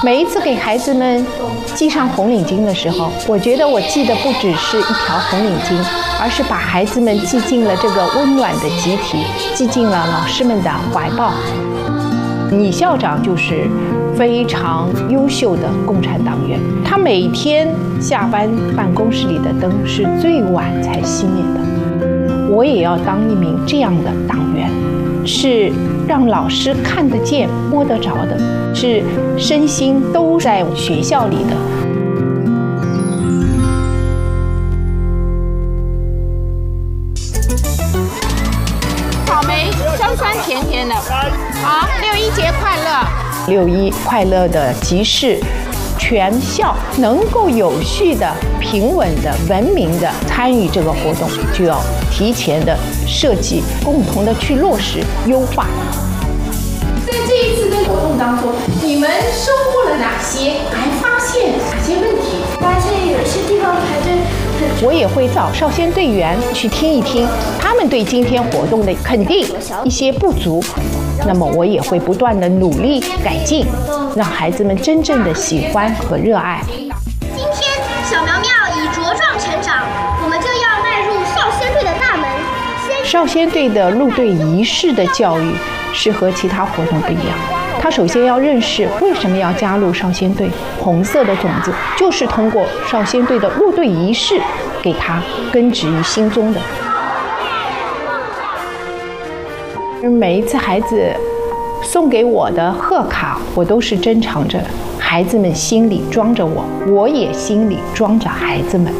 每一次给孩子们系上红领巾的时候，我觉得我系的不只是一条红领巾，而是把孩子们系进了这个温暖的集体，系进了老师们的怀抱。李校长就是非常优秀的共产党员，他每天下班办公室里的灯是最晚才熄灭的。我也要当一名这样的党员，是让老师看得见、摸得着的，是身心都在学校里的。草莓酸酸甜甜的，好，6·1节快乐！6·1快乐的集市，全校能够有序的、平稳的、文明的参与这个活动，就要提前的设计，共同的去落实优化。在这一次的活动当中，你们收获了哪些？还发现哪些问题？ 发现有些地方排队。 我也会找少先队员去听一听他们对今天活动的肯定，一些不足，那么我也会不断的努力改进，让孩子们真正的喜欢和热爱。 今天小苗苗已茁壮成长，我们就要迈入少先队的大门。 少先队的入队仪式的教育是和其他活动不一样，他首先要认识为什么要加入少先队，红色的种子就是通过少先队的入队仪式给他根植于心中的。每一次孩子送给我的贺卡，我都是珍藏着，孩子们心里装着我，我也心里装着孩子们。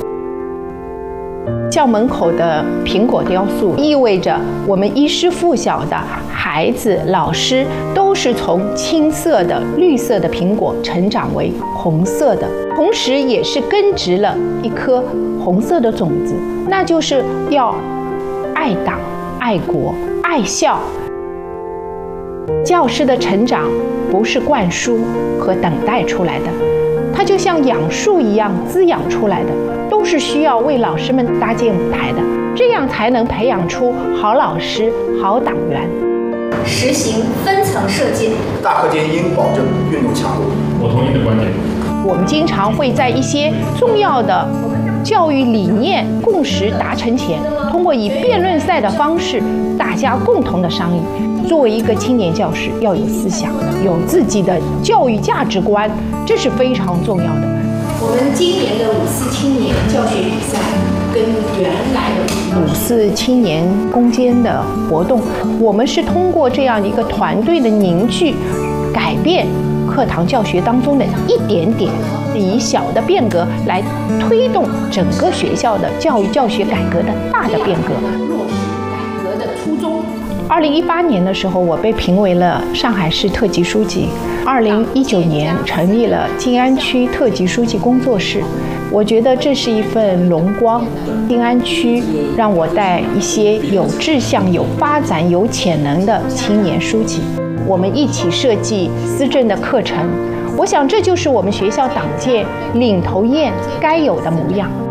校门口的苹果雕塑意味着我们衣食父小的孩子、老师都是从青色的、绿色的苹果成长为红色的，同时也是根植了一颗红色的种子，那就是要爱党、爱国、爱校。教师的成长不是灌输和等待出来的，它就像养树一样滋养出来的，都是需要为老师们搭建舞台的，这样才能培养出好老师、好党员。 实行分层设计， 大课间应保证运动强度。 我同意的观点。 我们经常会在一些重要的教育理念共识达成前，通过以辩论赛的方式，大家共同的商议。作为一个青年教师，要有思想，有自己的教育价值观，这是非常重要的。我们今年的5·4青年教学比赛跟原来的5·4青年攻坚的活动，我们是通过这样一个团队的凝聚，改变课堂教学当中的一点点，以小的变革来推动整个学校的教育教学改革的大的变革。落实改革的初衷。2018年的时候，我被评为了上海市特级书记。2019年成立了静安区特级书记工作室。我觉得这是一份荣光。静安区让我带一些有志向、有发展、有潜能的青年书记，我们一起设计思政的课程。我想这就是我们学校党建领头雁该有的模样。